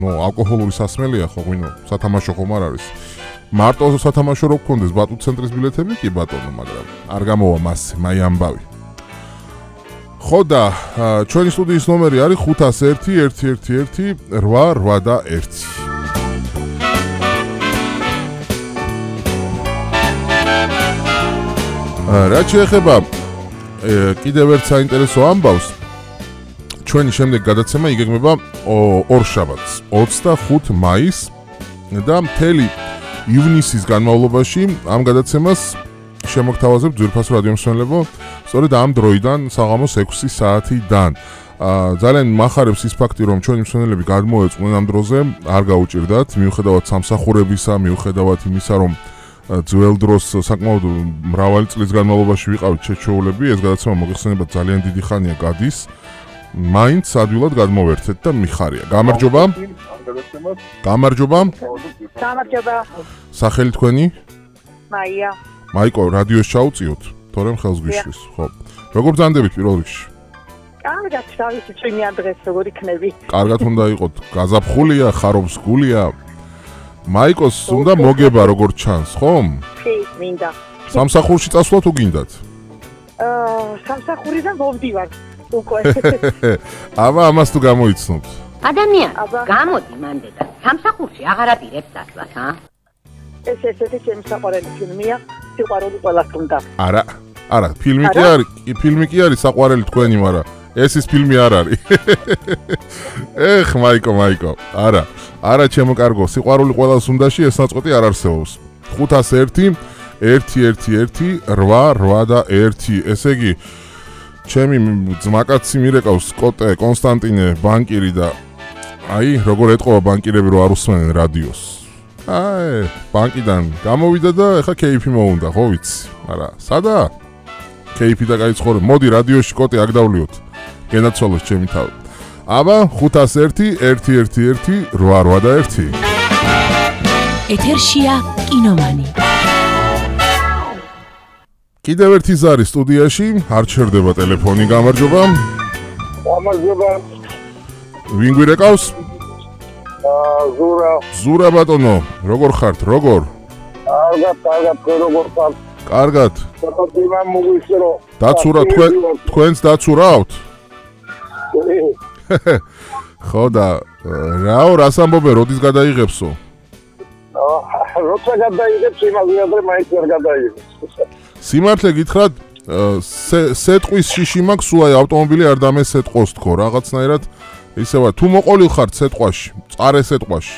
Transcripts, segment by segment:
ალკოჰოლური სასმელია ხო ღვინო, სათამაშო ხომ არ არის. მარტო სათამაშო რო გქონდეს ბატუ ცენტრის ბილეთები კი ბატონო, მაგრამ არ გამოვა მასზე, მაი ამბავი. ხო და ჩვენი სტუდიის ნომერი არის 501-111-881. რაც შეეხება კიდევ ერთ საინტერესო ამბავს, ჩვენი შემდეგ გადაცემა იგეგმება ორ შაბათს, 25 მაისს და მთელი ივნისის განმავლობაში ამ გადაცემას შემოგთავაზებთ ძვირფასო რადიო მსმენელებო, სწორედ ამ დროიდან საღამოს 6 საათიდან. ძალიან მახარებს ის ფაქტი, რომ ჩვენი მსმენელები გადმოეწყვნენ ამ დროზე, არ გაუჭირდათ, მიუხედავად სამსახურებისა, მიუხედავად იმისა, რომ ძველ დროს საკმაოდ მრავალი წლის განმავლობაში ვიყავით შეჩოულები, ეს გადაცემა მოგეხსენებათ ძალიან დიდი ხანია გადის. მაინც ადვილად გადმოვერთეთ და მიხარია. გამარჯობა. გამარჯობა. გამარჯობა. სახელი თქვენი? მაია. მაიკო, რადიოს ჩაუწიოთ, თორემ ხელს გვიშლის, ხო. როგორ ბრძანდებით პირველ რიგში? კარგად, თავისი წვიმიან დღეს როგორ იქნები? კარგად უნდა იყოთ, გაზაფხულია, ხარობს გულია. მაიკოს უნდა მოგება როგორ ჩანს, ხომ? კი, მინდა. სამსახურში წასვლა თუ გინდათ? სამსახურიდან მოვდივარ უკვე. აბა ამას თუ გამოიცნობთ. ადამიანი, გამოდი მანდედა. სამსახურში აღარ აპირებს წასვლას, ჰა? ეს ესეთი ჩემი საყვარელი ფილმია, სიყვარული ყველას უნდა. არა, ფილმი კი არის საყვარელი თქვენი, მაგრამ ეს ის ფილმი არ არის. ეხ, მაიკო. არა ჩემო კარგო, სიყვარული ყველას უნდაში ეს ნაწყვეტი არ არსებობს. 501-111-881. ესე იგი, ჩემი ძმაკაცი მირეკავს კოტე კონსტანტინე ბანკირი და აი, როგორ ეტყობა ბანკირები რო არ უსმენენ რადიოს. ბანკიდან გამოვიდა და ეხა კეიფი მოუნდა, ხო ვიცი? მაგრამ სადა? კეიფი და კაი ცხოვრება. მოდი რადიოში კოტე აგდავლიოთ. გენაცვალოს ჩემი თავი. აბა 501-111-881. ეთერშია კინომანი. კიდევ ერთი ზარი სტუდიაში, არ ჩერდება ტელეფონი, გამარჯობა. გამარჯობა. ვინ გვირეკავს? ზურა ბატონო, როგორ ხართ, როგორ? კარგად, როგორ ხართ? კარგად. დაწურა მოგვისრო. დაწურა თქვენს დაწურავთ? ხო და რაო, რას ამბობენ, როდის გადაიღებსო? როცა გადაიღებს, იმაზე მაინც ვერ გადაიღებს. სიმართლე გითხრათ, სეტყვის შიში მაქვს, სულ აი ავტომობილი არ დამესეტყოს თქო, რაღაცნაირად ისევა, თუ მოყოლილ ხართ სეტყვაში, წარე სეტყვაში.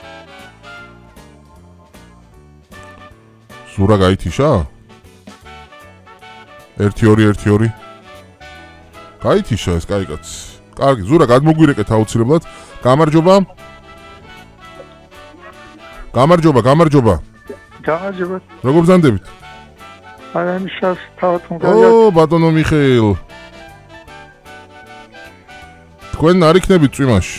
ზურა გაითიშა? 1-2-1-2. გაითიშა ეს კაი კაცი. კარგი, ზურა გადმოგვირეკეთ აუცილებლად. გამარჯობა. გამარჯობა. როგორ ბრძანდებით? არამიშას თავად მოგალია. ბატონო მიხეილ. თქვენ არ იქნებით წვიმაში.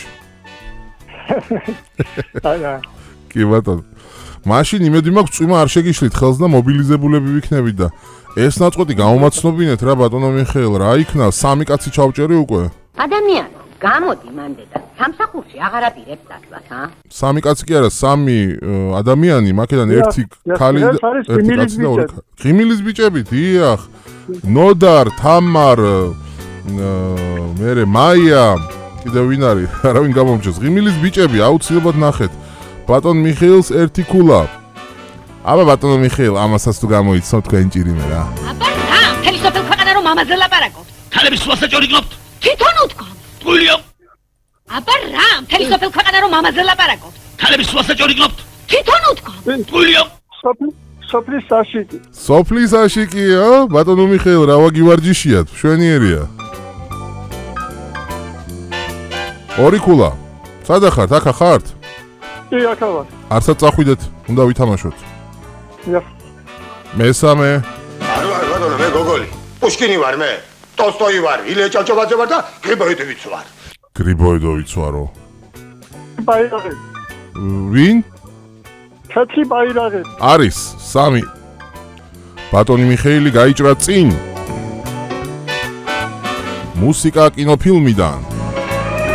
არა. კი ბატონო. მაშინ იმედი მაქვს წვიმა არ შეგიშლით ხელს და მობილიზებულები ვიქნებით და ეს ნაწყვეტი გამომაცნობინეთ რა ბატონო მიხეილ, რა იქნა 3 კაცი ჩავჭერი უკვე. ადამიანი, გამოდი მანდედა. სამსახურში აღარ აპირებს წასვლას, ჰა? 3 კაცი კი არა, 3 ადამიანი, მაქედან ერთი ქალი და ერთი კაცი და 2 ქალი. ღიმილის ბიჭები, დიახ. ნოდარ, თამარ, მერე მაია, კიდევ ვინ არის? არავინ გამომჩეს. ღიმილის ბიჭები, აუცილებლად ნახეთ. ბატონ მიხეილს ერთი ქულა. აბა ბატონო მიხეილ, ამასაც თუ გამოიცნობ თქვენ ჭირიმე რა. აბა რა, მთელი სოფელ ქვეყანა რომ ამაზე ლაპარაკობთ. ქალების სულასაჭორი გნობთ. თვითონ უთქვა. ტყუილია. აბა რა, მთელი სოფელ ქვეყანა რომ ამაზე ლაპარაკობთ. ქალების სულასაჭორი გნობთ. თვითონ უთქვა. ტყუილია. სოფლის საშიკი. სოფლის აშიკია, ბატონო მიხეილ, რა ვაგივარჯიშიათ, მშვენიერია. 2 ქულა. სადა ხართ? აქა ხართ? კი, აქა ვარ. არცად წახვიდეთ, უნდა ვითამაშოთ. მესამე. არ ვარ ბატონო, მე გოგოლი. პუშკინი ვარ მე. ტოლსტოი ვარ, ილია ჭავჭავაძე ვარ და გრიბოიდოვიც ვარ. გრიბოიდოვიც ვარო. ბაირაღი. ვინ? კაცი ბაირაღი. არის 3. ბატონი მიხეილი გაიჭრა წინ. მუსიკა კინოფილმიდან.